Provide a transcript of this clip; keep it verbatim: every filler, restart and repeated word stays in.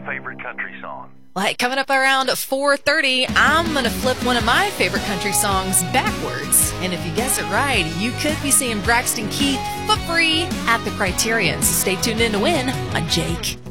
favorite country song? Like coming up around four thirty, I'm going to flip one of my favorite country songs backwards. And if you guess it right, you could be seeing Braxton Keith for free at the Criterion. So stay tuned in to win on Jake.